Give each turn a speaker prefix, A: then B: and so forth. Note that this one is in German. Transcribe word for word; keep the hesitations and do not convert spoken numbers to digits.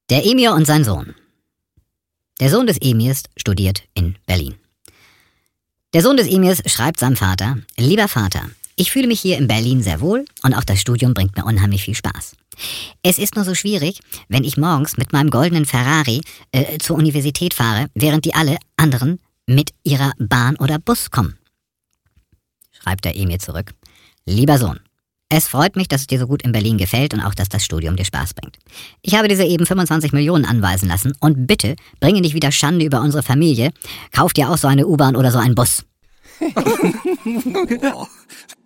A: Der Emir und sein Sohn. Der Sohn des Emirs studiert in Berlin. Der Sohn des Emirs schreibt seinem Vater: Lieber Vater, ich fühle mich hier in Berlin sehr wohl und auch das Studium bringt mir unheimlich viel Spaß. Es ist nur so schwierig, wenn ich morgens mit meinem goldenen Ferrari äh, zur Universität fahre, während die alle anderen mit ihrer Bahn oder Bus kommen. Schreibt der Emir zurück: Lieber Sohn, es freut mich, dass es dir so gut in Berlin gefällt und auch, dass das Studium dir Spaß bringt. Ich habe dir soeben fünfundzwanzig Millionen anweisen lassen und bitte bringe nicht wieder Schande über unsere Familie. Kauf dir auch so eine U-Bahn oder so einen Bus.